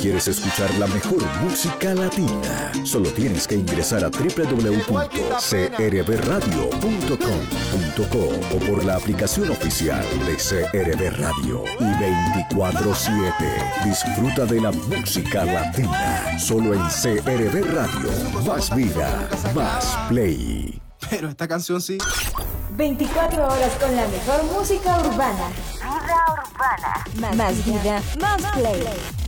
¿Quieres escuchar la mejor música latina? Solo tienes que ingresar a www.crbradio.com.co o por la aplicación oficial de CRB Radio. Y 24/7 disfruta de la música latina. Solo en CRB Radio. Más vida, más play. Pero esta canción sí. 24 horas con la mejor música urbana. Vida urbana. Más vida, más play.